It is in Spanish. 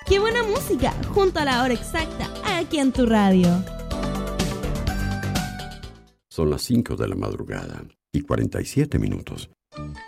¡Qué buena música! Junto a la hora exacta, aquí en tu radio. Son las 5 de la madrugada y 47 minutos.